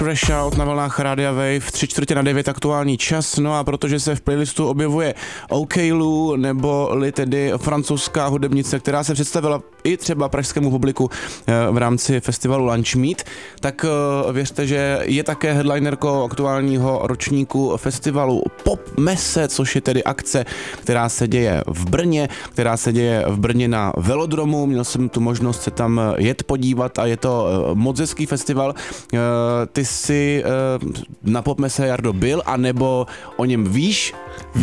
Fresh Out na vlnách Rádia Wave, 8:45 aktuální čas, no a protože se v playlistu objevuje OK Lou, nebo-li tedy francouzská hudebnice, která se představila i třeba pražskému publiku v rámci festivalu Lunch Meet, tak věřte, že je také headlinerkou aktuálního ročníku festivalu Pop Messe, což je tedy akce, která se děje v Brně, na Velodromu. Měl jsem tu možnost se tam jet podívat a je to moc hezký festival. Ty jsi na Pop Messe, Jardo, byl, anebo o něm víš?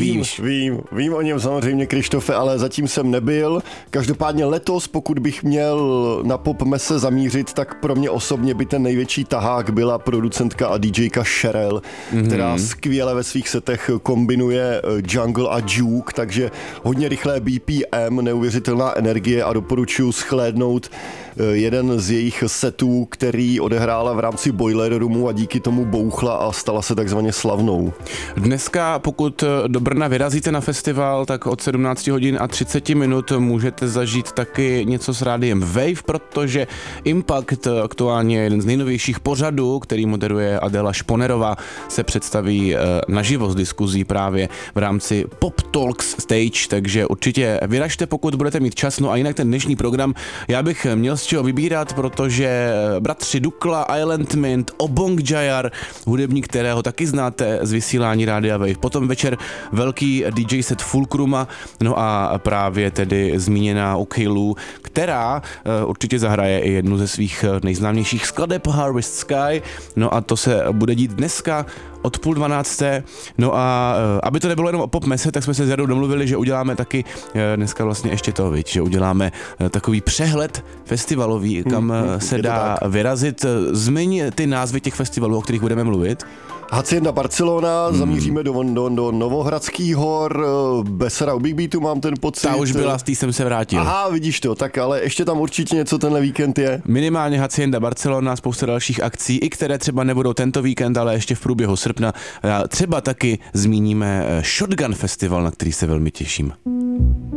Vím o něm samozřejmě, Krištofe, ale zatím jsem nebyl. Každopádně letos, pokud bych měl na Pop Messe zamířit, tak pro mě osobně by ten největší tahák byla producentka a DJka Cheryl, která skvěle ve svých setech kombinuje jungle a juke, takže hodně rychlé BPM, neuvěřitelná energie a doporučuji shlédnout jeden z jejich setů, který odehrála v rámci Boiler Roomu a díky tomu bouchla a stala se takzvaně slavnou. Dneska, pokud do Brna vyrazíte na festival, tak od 17 hodin a 30 minut můžete zažít taky něco s rádiem Wave, protože Impact, aktuálně jeden z nejnovějších pořadů, který moderuje Adela Šponerová, se představí naživo s diskuzí právě v rámci Pop Talks Stage, takže určitě vyražte, pokud budete mít čas. No a jinak ten dnešní program, já bych měl z čeho vybírat, protože bratři Dukla, Island Mint, Obong Jayar, hudebník, kterého taky znáte z vysílání Rádia Wave. Potom večer velký DJ set Fulcruma, no a právě tedy zmíněná OK Lou, která určitě zahraje i jednu ze svých nejznámějších skladeb Harvest Sky, no a to se bude dít dneska od 11:30. No a aby to nebylo jenom o Pop Messe, tak jsme se s Jardou domluvili, že uděláme taky dneska vlastně ještě to, že uděláme takový přehled festivalový, kam se dá vyrazit. Zmiň ty názvy těch festivalů, o kterých budeme mluvit. Hacienda Barcelona, zamíříme do Novohradských hor, Besera u Big Beatu, mám ten pocit. Ta už byla, z té jsem se vrátil. Aha, vidíš to, tak ale ještě tam určitě něco tenhle víkend je. Minimálně Hacienda Barcelona, spousta dalších akcí, i které třeba nebudou tento víkend, ale ještě v průběhu srpna. Třeba taky zmíníme Shotgun Festival, na který se velmi těším.